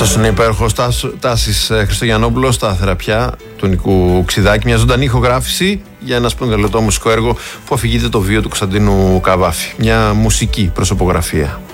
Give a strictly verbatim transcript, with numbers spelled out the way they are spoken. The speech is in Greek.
Αυτός είναι υπέροχος Τάσης Χριστογιαννόπουλος στα θεραπιά του Νικού Ξιδάκη. Μια ζωντανή ηχογράφηση για ένα σπονδυλωτό μουσικό έργο που αφηγείται το βίο του Κωνσταντίνου Καβάφη. Μια μουσική προσωπογραφία.